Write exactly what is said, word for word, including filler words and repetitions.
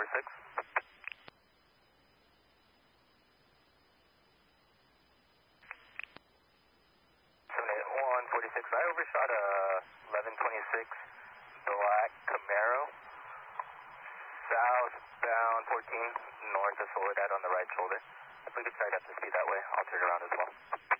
over six. seven eight one forty-six, I overshot a eleven twenty-six black Camaro, southbound fourteen, north of Soledad on the right shoulder. If we could start up to speed that way, I'll turn around as well.